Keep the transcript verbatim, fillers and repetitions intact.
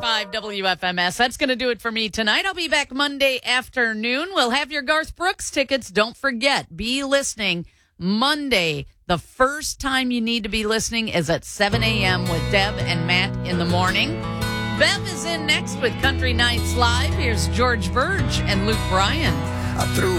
five W F M S. That's going to do it for me tonight. I'll be back Monday afternoon. We'll have your Garth Brooks tickets. Don't forget, be listening Monday. The first time you need to be listening is at seven a.m. with Deb and Matt in the morning. Bev is in next with Country Nights Live. Here's George Burge and Luke Bryan. I threw